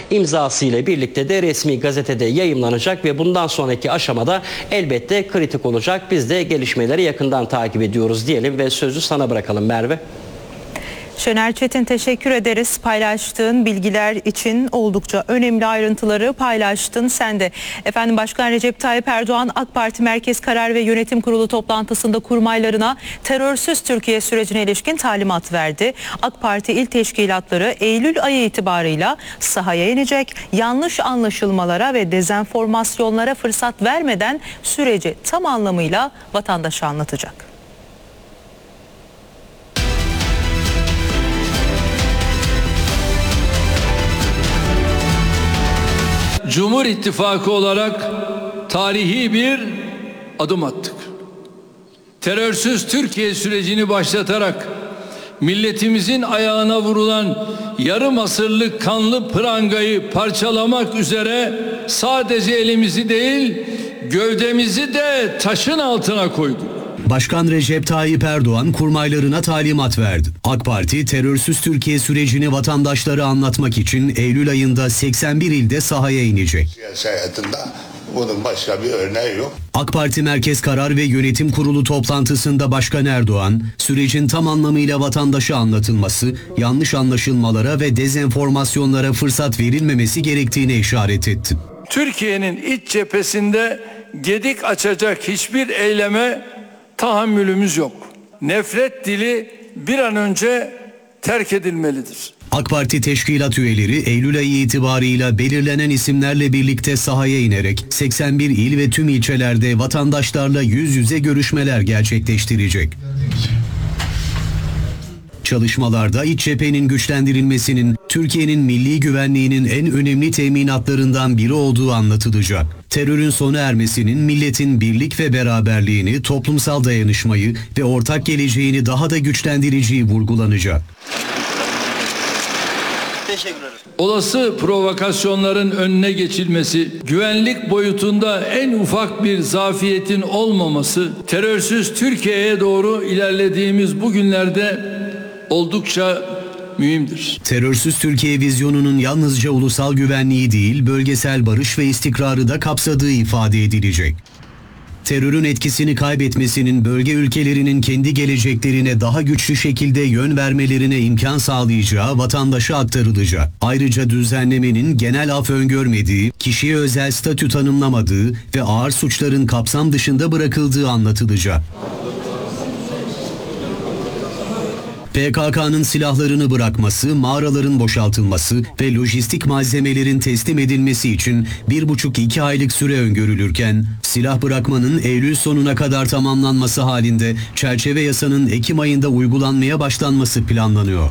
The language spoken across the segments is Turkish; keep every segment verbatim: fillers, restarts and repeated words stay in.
imzasıyla birlikte de resmi gazetede yayımlanacak ve bundan sonraki aşamada elbette kritik olacak. Biz de gelişmeleri yakından takip ediyoruz diyelim ve sözü sana bırakalım Merve. Şener Çetin, teşekkür ederiz. Paylaştığın bilgiler için oldukça önemli ayrıntıları paylaştın. Sen de efendim Başkan Recep Tayyip Erdoğan AK Parti Merkez Karar ve Yönetim Kurulu toplantısında kurmaylarına terörsüz Türkiye sürecine ilişkin talimat verdi. AK Parti il teşkilatları Eylül ayı itibarıyla sahaya inecek, yanlış anlaşılmalara ve dezenformasyonlara fırsat vermeden süreci tam anlamıyla vatandaşa anlatacak. Cumhur İttifakı olarak tarihi bir adım attık. Terörsüz Türkiye sürecini başlatarak milletimizin ayağına vurulan yarım asırlık kanlı prangayı parçalamak üzere sadece elimizi değil, gövdemizi de taşın altına koyduk. Başkan Recep Tayyip Erdoğan kurmaylarına talimat verdi. AK Parti terörsüz Türkiye sürecini vatandaşlara anlatmak için Eylül ayında seksen bir ilde sahaya inecek. Siyasi hayatında bunun başka bir örneği yok. AK Parti Merkez Karar ve Yönetim Kurulu toplantısında Başkan Erdoğan, sürecin tam anlamıyla vatandaşa anlatılması, yanlış anlaşılmalara ve dezenformasyonlara fırsat verilmemesi gerektiğine işaret etti. Türkiye'nin iç cephesinde gedik açacak hiçbir eyleme tahammülümüz yok. Nefret dili bir an önce terk edilmelidir. AK Parti teşkilat üyeleri Eylül ayı itibarıyla belirlenen isimlerle birlikte sahaya inerek seksen bir il ve tüm ilçelerde vatandaşlarla yüz yüze görüşmeler gerçekleştirecek. Çalışmalarda iç cephenin güçlendirilmesinin Türkiye'nin milli güvenliğinin en önemli teminatlarından biri olduğu anlatılacak. Terörün sona ermesinin milletin birlik ve beraberliğini, toplumsal dayanışmayı ve ortak geleceğini daha da güçlendireceği vurgulanacak. Olası provokasyonların önüne geçilmesi, güvenlik boyutunda en ufak bir zafiyetin olmaması, terörsüz Türkiye'ye doğru ilerlediğimiz bu günlerde oldukça mühimdir. Terörsüz Türkiye vizyonunun yalnızca ulusal güvenliği değil, bölgesel barış ve istikrarı da kapsadığı ifade edilecek. Terörün etkisini kaybetmesinin bölge ülkelerinin kendi geleceklerine daha güçlü şekilde yön vermelerine imkan sağlayacağı vatandaşa aktarılacak. Ayrıca düzenlemenin genel af öngörmediği, kişiye özel statü tanımlamadığı ve ağır suçların kapsam dışında bırakıldığı anlatılacak. P K K'nın silahlarını bırakması, mağaraların boşaltılması ve lojistik malzemelerin teslim edilmesi için bir buçuk iki aylık süre öngörülürken, silah bırakmanın Eylül sonuna kadar tamamlanması halinde çerçeve yasanın Ekim ayında uygulanmaya başlanması planlanıyor.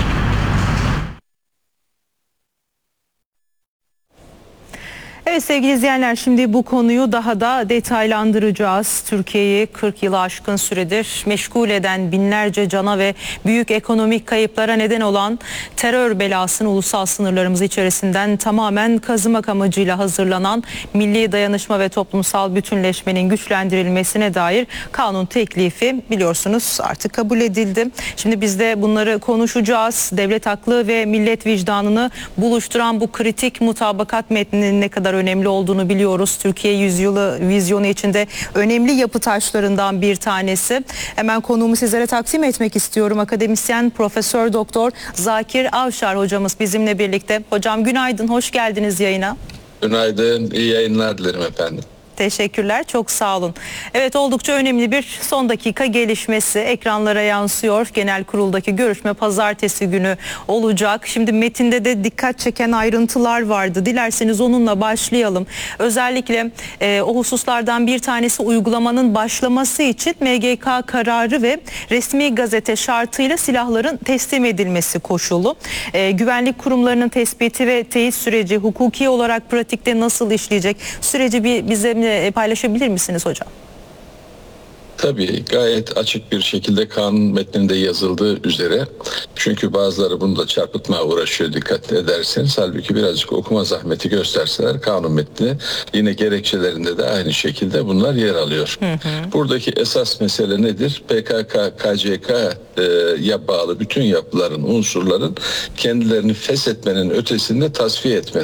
Evet sevgili izleyenler, şimdi bu konuyu daha da detaylandıracağız. Türkiye'yi kırk yılı aşkın süredir meşgul eden, binlerce cana ve büyük ekonomik kayıplara neden olan terör belasını ulusal sınırlarımız içerisinden tamamen kazımak amacıyla hazırlanan Milli Dayanışma ve Toplumsal Bütünleşmenin güçlendirilmesine dair kanun teklifi biliyorsunuz artık kabul edildi. Şimdi biz de bunları konuşacağız. Devlet aklı ve millet vicdanını buluşturan bu kritik mutabakat metninin ne kadar önemli olduğunu biliyoruz. Türkiye yüzyılı vizyonu içinde önemli yapı taşlarından bir tanesi. Hemen konuğumu sizlere takdim etmek istiyorum. Akademisyen Profesör Doktor Zakir Avşar hocamız bizimle birlikte. Hocam günaydın, hoş geldiniz yayına. Günaydın, iyi yayınlar dilerim efendim. Teşekkürler, çok sağ olun. Evet, oldukça önemli bir son dakika gelişmesi ekranlara yansıyor. Genel kuruldaki görüşme pazartesi günü olacak. Şimdi metinde de dikkat çeken ayrıntılar vardı. Dilerseniz onunla başlayalım. Özellikle e, o hususlardan bir tanesi uygulamanın başlaması için M G K kararı ve resmi gazete şartıyla silahların teslim edilmesi koşulu. E, güvenlik kurumlarının tespiti ve teyit süreci hukuki olarak pratikte nasıl işleyecek? Süreci bir bize paylaşabilir misiniz hocam? Tabii gayet açık bir şekilde kanun metninde yazıldığı üzere. Çünkü bazıları bunu da çarpıtmaya uğraşıyor, dikkat ederseniz. Halbuki birazcık okuma zahmeti gösterseler kanun metni yine gerekçelerinde de aynı şekilde bunlar yer alıyor. Hı hı. Buradaki esas mesele nedir? P K K, K C K'ya e, bağlı bütün yapıların, unsurların kendilerini feshetmenin ötesinde tasfiye etme